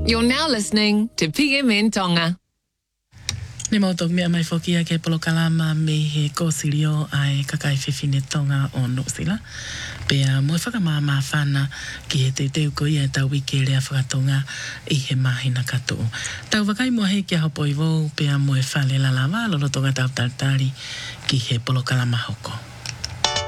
You're now listening to PMN Tonga. Ni mautok mea mai fokia ke polokalama me he kosirio ai kakai whiwhine tonga o Nosila. Pea moe whakamama whana ki he te teo ko ia tau wike rea whakatonga I he mahina kato. Tau wakai mua he kia hopo I wau pea moe whale lalawa lolo tonga tau tartari ki he polokalama hoko.